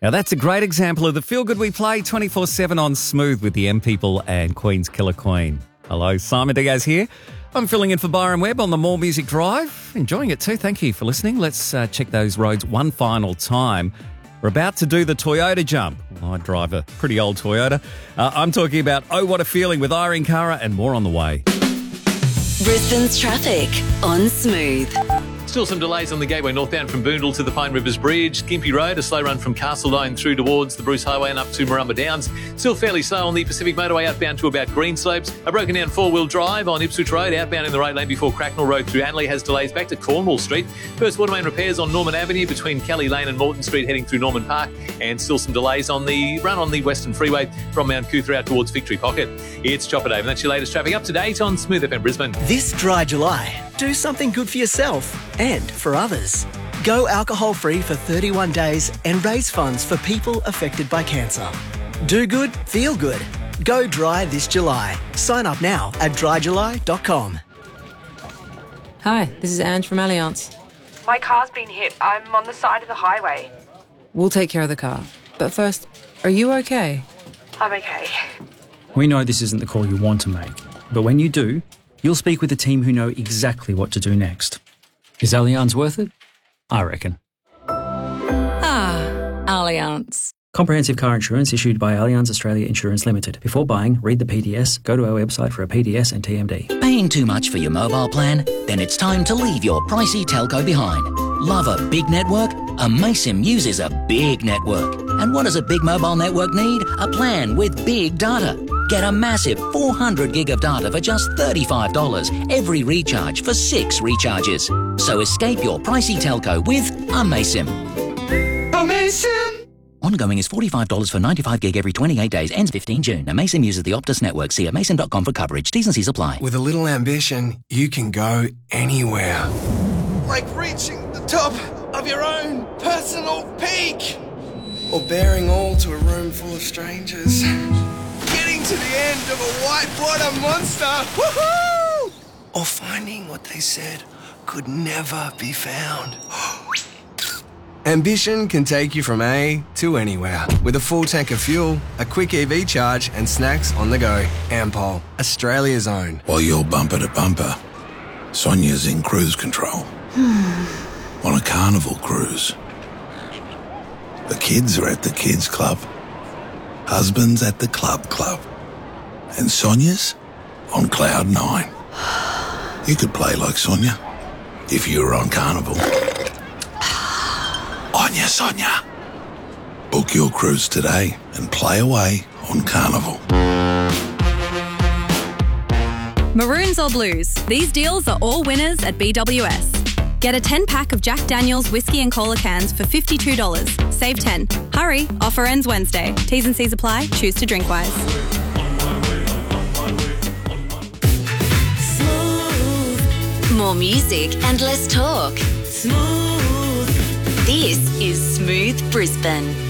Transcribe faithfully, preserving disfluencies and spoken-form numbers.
Now, that's a great example of the feel good we play twenty-four seven on Smooth with the M People and Queen's Killer Queen. Hello, Simon Diaz here. I'm filling in for Byron Webb on the More Music Drive. Enjoying it too. Thank you for listening. Let's uh, check those roads one final time. We're about to do the Toyota jump. Well, I drive a pretty old Toyota. Uh, I'm talking about Oh What a Feeling with Irene Cara and more on the way. Brisbane's traffic on Smooth. Still some delays on the Gateway northbound from Boondall to the Pine Rivers Bridge. Gympie Road, a slow run from Castledine through towards the Bruce Highway and up to Marumba Downs. Still fairly slow on the Pacific Motorway outbound to about Greenslopes. A broken down four-wheel drive on Ipswich Road, outbound in the right lane before Cracknell Road through Anley has delays back to Cornwall Street. First water main repairs on Norman Avenue between Kelly Lane and Morton Street heading through Norman Park. And still some delays on the run on the Western Freeway from Mount Cootha out towards Victory Pocket. It's Chopper Dave and that's your latest traffic up to date on Smooth F M Brisbane. This dry July, do something good for yourself and for others. Go alcohol-free for thirty-one days and raise funds for people affected by cancer. Do good, feel good. Go dry this July. Sign up now at dry july dot com. Hi, this is Ange from Allianz. My car's been hit. I'm on the side of the highway. We'll take care of the car. But first, are you okay? I'm okay. We know this isn't the call you want to make, but when you do, you'll speak with a team who know exactly what to do next. Is Allianz worth it? I reckon. Ah, Allianz. Comprehensive car insurance issued by Allianz Australia Insurance Limited. Before buying, read the P D S, go to our website for a P D S and T M D. Paying too much for your mobile plan? Then it's time to leave your pricey telco behind. Love a big network? Amaysim uses a big network. And what does a big mobile network need? A plan with big data. Get a massive four hundred gig of data for just thirty-five dollars every recharge for six recharges. So escape your pricey telco with Amaysim. Amaysim! Ongoing is forty-five dollars for ninety-five gig every twenty-eight days, ends fifteenth June. Amaysim uses the Optus network. See amaysim dot com for coverage. T's and C's apply. With a little ambition, you can go anywhere. Like reaching the top of your own personal peak. Or bearing all to a room full of strangers. Getting to the end of a whitewater monster. Woohoo! Or finding what they said could never be found. Ambition can take you from A to anywhere. With a full tank of fuel, a quick E V charge and snacks on the go. Ampol, Australia's own. While you're bumper to bumper, Sonia's in cruise control. On a carnival cruise. The kids are at the kids club. Husband's at the club club. And Sonia's on cloud nine. You could play like Sonia if you were on Carnival. Onya Sonia. Book your cruise today and play away on Carnival. Maroons or blues, these deals are all winners at B W S. Get a ten pack of Jack Daniel's whiskey and cola cans for fifty-two dollars. Save ten. Hurry, offer ends Wednesday. T's and C's apply. Choose to drink wise. More music and less talk. Smooth. This is Smooth Brisbane.